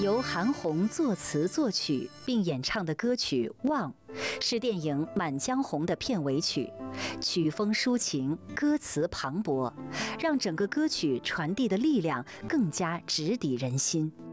由韩红作词作曲并演唱的歌曲《望》，是电影《满江红》的片尾曲，曲风抒情，歌词磅礴，让整个歌曲传递的力量更加直抵人心。